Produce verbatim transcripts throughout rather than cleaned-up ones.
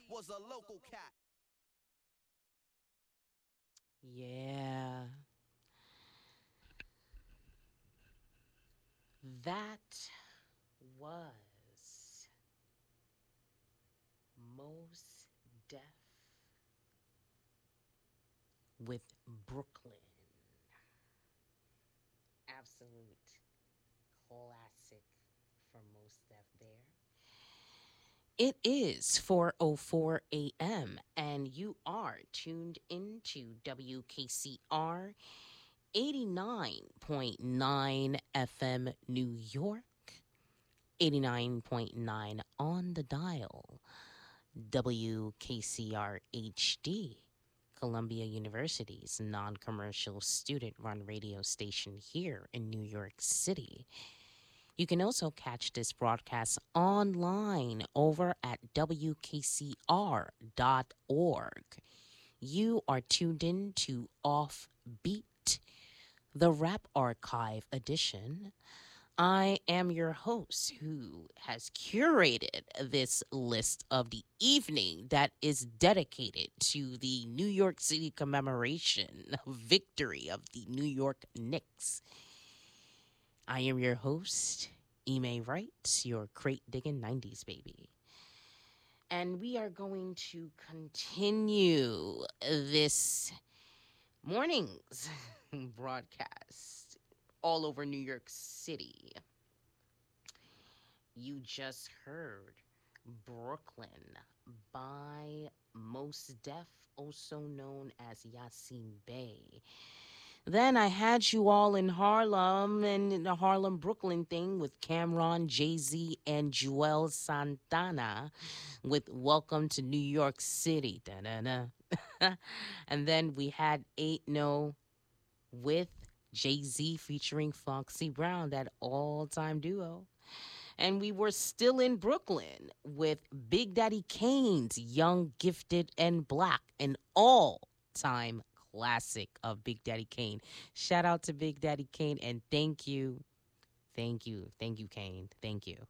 was a local cat. Yeah, that was Mos Def with Brooklyn. Absolute classic for Mos Def there. It is four oh four a m and you are tuned into W K C R eighty-nine point nine F M New York, eighty-nine point nine on the dial, W K C R H D, Columbia University's non commercial student run radio station here in New York City. You can also catch this broadcast online over at W K C R dot org. You are tuned in to Offbeat, the Rap Archive edition. I am your host who has curated this list of the evening that is dedicated to the New York City commemoration victory of the New York Knicks. I am your host, Ime Wright, your crate digging nineties baby. And we are going to continue this morning's broadcast all over New York City. You just heard Brooklyn by Mos Def, also known as Yasin Bey. Then I had you all in Harlem and the Harlem Brooklyn thing with Cameron, Jay-Z, and Joel Santana with Welcome to New York City. Da-da-da. And then we had eight no with Jay-Z featuring Foxy Brown, that all-time duo. And we were still in Brooklyn with Big Daddy Kane's Young, Gifted, and Black, an all-time classic of Big Daddy Kane. Shout out to Big Daddy Kane, and thank you, thank you, thank you, Kane. Thank you.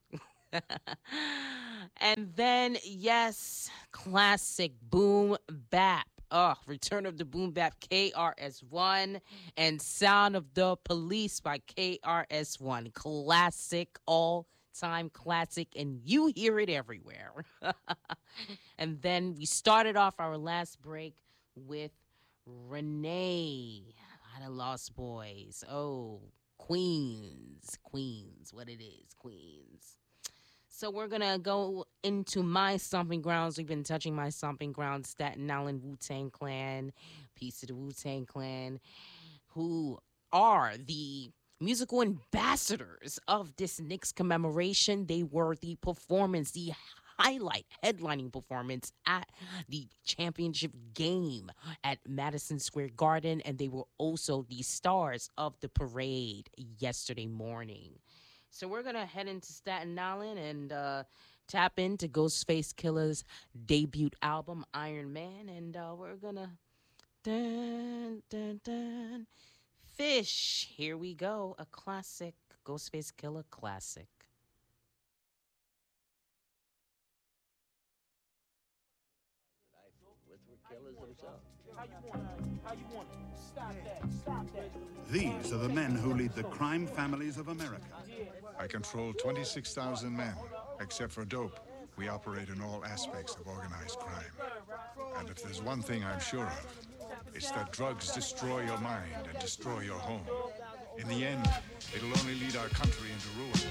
And then, yes, classic Boom Bap. Oh, Return of the Boom Bap, K R S One, and Sound of the Police by K R S One. Classic, all time classic, and you hear it everywhere. And then we started off our last break with Renee by the Lost Boys. Oh, Queens, Queens, what it is, Queens. So we're going to go into my stomping grounds. We've been touching my stomping grounds, Staten Island Wu-Tang Clan, piece of the Wu-Tang Clan, who are the musical ambassadors of this Knicks commemoration. They were the performance, the highlight, headlining performance at the championship game at Madison Square Garden, and they were also the stars of the parade yesterday morning. So we're going to head into Staten Island and uh, tap into Ghostface Killer's debut album, Iron Man. And uh, we're going to... Dun, dun, dun. Fish. Here we go. A classic. Ghostface Killer classic. These are the men who lead the crime families of America. I control twenty-six thousand men. Except for dope, we operate in all aspects of organized crime. And if there's one thing I'm sure of, it's that drugs destroy your mind and destroy your home. In the end, it'll only lead our country into ruin.